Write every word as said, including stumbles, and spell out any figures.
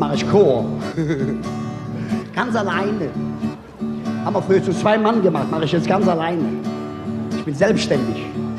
mache ich Chor. Ganz alleine. Haben wir früher zu zwei Mann gemacht, mache ich jetzt ganz alleine. Ich bin selbstständig.